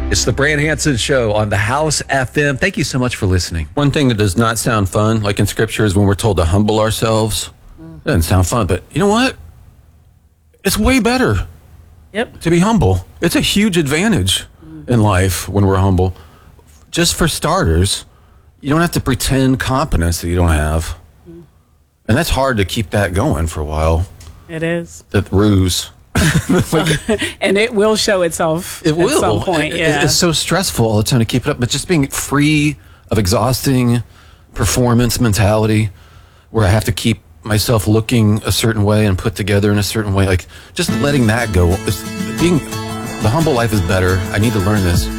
It's the Brand Hansen Show on the House FM. Thank you so much for listening. One thing that does not sound fun, like in Scripture, is when we're told to humble ourselves. It doesn't sound fun, but you know what? It's way better to be humble. It's a huge advantage in life when we're humble. Just for starters, you don't have to pretend competence that you don't have. And that's hard to keep that going for a while. It is. That ruse. And it will show itself at some point. It's so stressful all the time to keep it up, but just being free of exhausting performance mentality where I have to keep myself looking a certain way and put together in a certain way, like just letting that go. The humble life is better. I need to learn this.